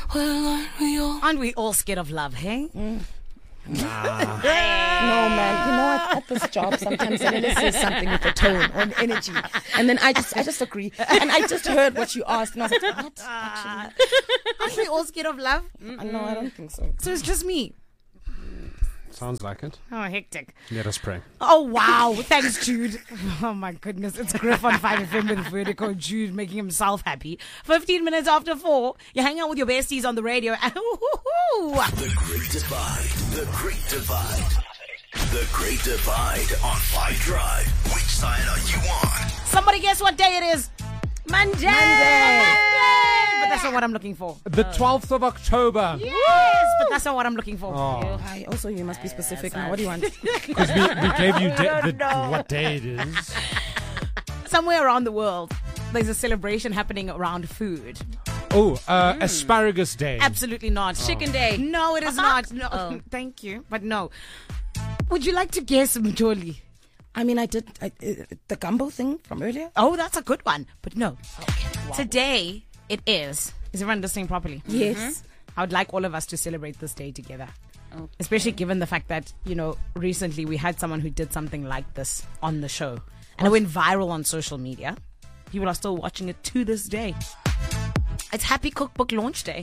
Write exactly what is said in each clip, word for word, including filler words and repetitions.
Well, aren't we all? Aren't we all scared of love, hey? Mm. Nah. No, man. You know what? At this job, sometimes Selele says something with a tone or an energy, and then I just, I just agree. And I just heard what you asked, and I was like, what? Actually, Aren't we all scared of love? Mm-mm. No, I don't think so. So it's just me. Sounds like it. Oh, hectic. Let us pray. Oh, wow. Thanks, Jude. Oh, my goodness. It's Griff on five F M with Vertigo. Jude making himself happy. fifteen minutes after four, you hang out with your besties on the radio. And The Great Divide. The Great Divide. The Great Divide on Five Drive. Which side are you on? somebody guess what day it is? Monday. Monday. But that's not what I'm looking for. The twelfth of October. Yes, but that's not what I'm looking for. Oh. I also, you must be specific now. What do you want? Because we, we gave you da- the, what day it is. Somewhere around the world, there's a celebration happening around food. Oh, uh, mm. Asparagus Day. Absolutely not. Chicken Day. No, it is not. No, Oh. Thank you, but no. Would you like to guess, Mjoli? I mean, I did I, uh, the gumbo thing from earlier. Oh, that's a good one, but no. Wow. Today it is. Is everyone listening properly? Yes. Mm-hmm. I would like all of us to celebrate this day together. Okay. Especially given the fact that, you know, recently we had someone who did something like this on the show. And it went viral on social media. People are still watching it to this day. It's Happy Cookbook Launch Day.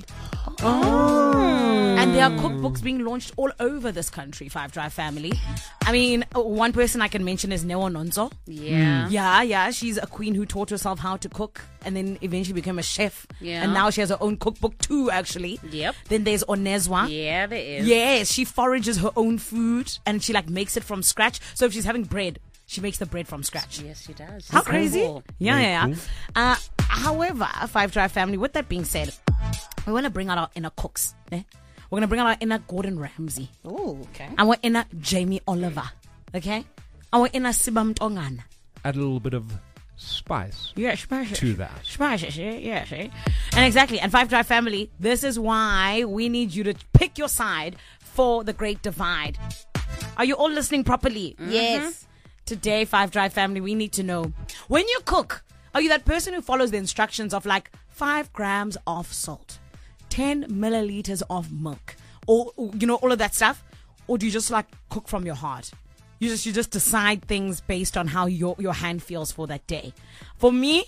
Oh. And there are cookbooks being launched all over this country, Five Drive family. I mean, one person I can mention is Neo Nonzo. Yeah. Yeah, yeah. She's a queen who taught herself how to cook and then eventually became a chef. Yeah. And now she has her own cookbook too, actually. Yep. Then there's Onezwa. Yeah, there is. Yes, she forages her own food and she like makes it from scratch. So if she's having bread, she makes the bread from scratch. Yes, she does. How She's crazy? cool. Yeah, yeah, Very yeah. Uh, however, Five Drive family, with that being said, we want to bring out our inner cooks. Eh? We're going to bring out our inner Gordon Ramsay. Oh, okay. Our inner Jamie Oliver. Okay? Our inner Sibam Tongana. Add a little bit of spice Yeah, spices. to that. Spices, yeah, yeah, see? And exactly. And Five Drive family, this is why we need you to pick your side for the Great Divide. Are you all listening properly? Yes. Today, Five Drive family, we need to know, when you cook, are you that person who follows the instructions of like five grams of salt, ten milliliters of milk, or, or, you know, all of that stuff? Or do you just like cook from your heart? You just you just decide things based on how your, your hand feels for that day. For me,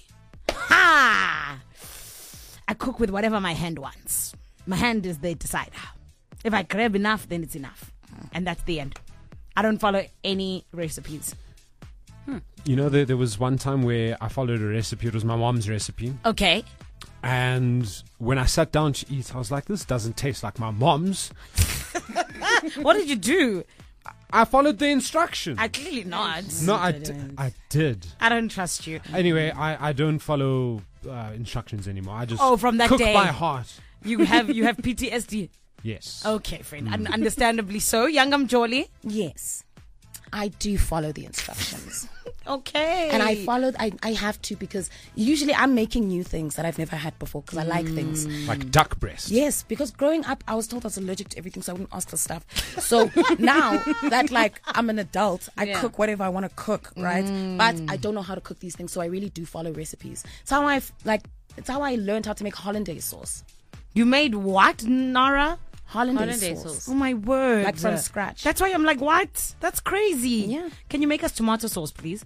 ha! I cook with whatever my hand wants. My hand is the decider. If I grab enough, then it's enough. And that's the end. I don't follow any recipes. You know, there, there was one time where I followed a recipe. It was my mom's recipe. Okay. And when I sat down to eat, I was like, this doesn't taste like my mom's. What did you do? I followed the instructions. I clearly not. no, I, d- I did. I don't trust you. Anyway, I, I don't follow uh, instructions anymore. I just Oh, from that cook day. by heart. You have you have P T S D. Yes. Okay, friend. Un- understandably so. Youngam Jolly. Yes. I do follow the instructions. Okay. And I followed, I, I have to, because usually I'm making new things that I've never had before because I like things. Like duck breast. Yes, because growing up, I was told I was allergic to everything, so I wouldn't ask for stuff. So now that like I'm an adult, I Yeah. cook whatever I want to cook, right? But I don't know how to cook these things, so I really do follow recipes. It's how I like. It's how I learned how to make hollandaise sauce. You made what, Nara? Hollandaise, Hollandaise sauce. sauce. Oh my word. Like from scratch. That's why I'm like, what? That's crazy. Yeah. Can you make us tomato sauce, please?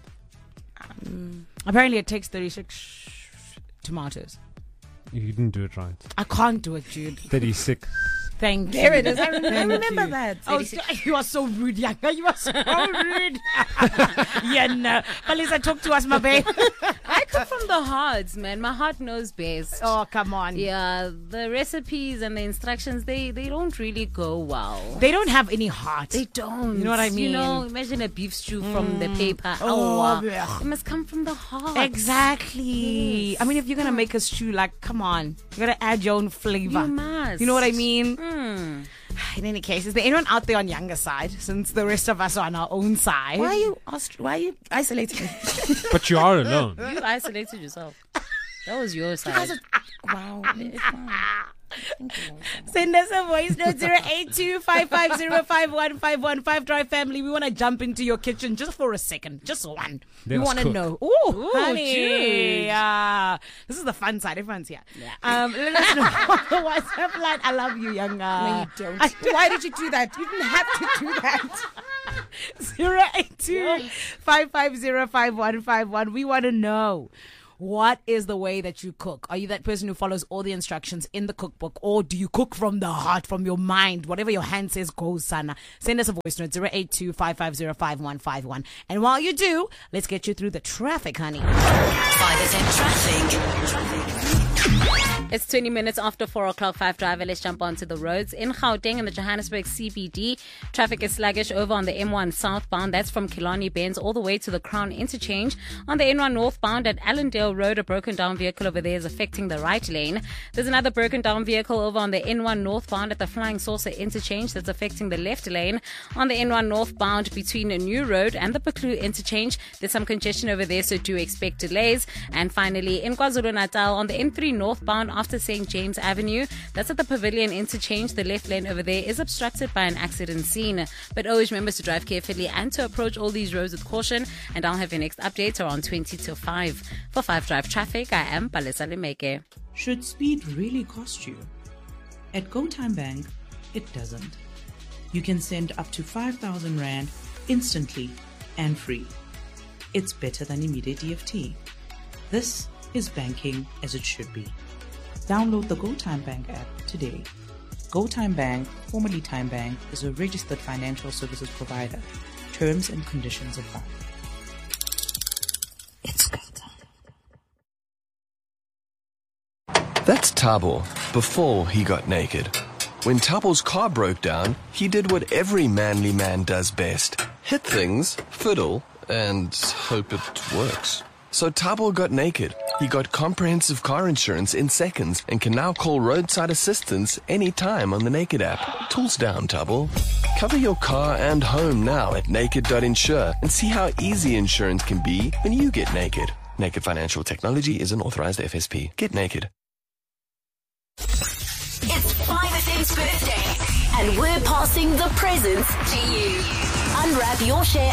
Um, Apparently it takes thirty-six tomatoes. You didn't do it right. I can't do it, Jude. thirty-six. Thank you. There it is. I remember, I Thank remember you. that. Oh, so- you are so rude, Yanga. You are so rude. Yeah, no. But Lisa, talk to us, my babe. I cook from the heart, man. My heart knows best. Oh, come on. Yeah, the recipes and the instructions, they, they don't really go well. They don't have any heart. They don't. You know what I You know, mean? imagine a beef stew from the paper. Oh, Oh, blech. it must come from the heart. Exactly. Yes. I mean, if you're going to make a stew, like, come on. You got to add your own flavor. You must. You know what I mean? Hmm. In any case, is there anyone out there on younger side, since the rest of us are on our own side? Why are you Aust- Why are you isolating me? But you are alone. You isolated yourself. That was your You side. guys are, wow. It's fine. Thank you, Lord. Send us a voice note zero eight two five five zero five one five one. Five Drive family, we want to jump into your kitchen just for a second. Just one. Let we us want to cook. know. Ooh, Ooh, honey. Jude. Yeah. This is the fun side. Everyone's here. Um, let us know on the WhatsApp line. I love you, young. No, Uh, you don't. Why did you do that? You didn't have to do that. zero eight two five five zero five one five one. We want to know. What is the way that you cook? Are you that person who follows all the instructions in the cookbook, or do you cook from the heart, from your mind? Whatever your hand says goes, Sana. Send us a voice note zero eight two five five zero five one five one. And while you do, let's get you through the traffic, honey. five S M traffic. It's twenty minutes after four o'clock, Five Driver. Let's jump onto the roads. In Gauteng and the Johannesburg C B D, traffic is sluggish over on the M one southbound. That's from Killarney Benz all the way to the Crown Interchange. On the N one northbound at Allendale Road, a broken down vehicle over there is affecting the right lane. There's another broken down vehicle over on the N one northbound at the Flying Saucer Interchange that's affecting the left lane. On the N one northbound between a New Road and the Paklu Interchange, there's some congestion over there, so do expect delays. And finally, in KwaZulu-Natal on the N three northbound after Saint James Avenue, that's at the Pavilion Interchange. The left lane over there is obstructed by an accident scene. But always remember to drive carefully and to approach all these roads with caution. And I'll have your next update around twenty to five. For Five Drive Traffic, I am Palesa Lemeke. Should speed really cost you? At GoTime Bank, it doesn't. You can send up to five thousand Rand instantly and free. It's better than immediate E F T. This is banking as it should be. Download the GoTime Bank app today. GoTime Bank, formerly Time Bank, is a registered financial services provider. Terms and conditions apply. It's go time. That's Tabo before he got naked. When Tabo's car broke down, he did what every manly man does best. Hit things, fiddle, and hope it works. So Tabo got naked. He got comprehensive car insurance in seconds and can now call roadside assistance anytime on the Naked app. Tools down, Tabo. Cover your car and home now at naked dot insure and see how easy insurance can be when you get naked. Naked Financial Technology is an authorized F S P. Get naked. It's five S M's birthday, and we're passing the presents to you. Unwrap your share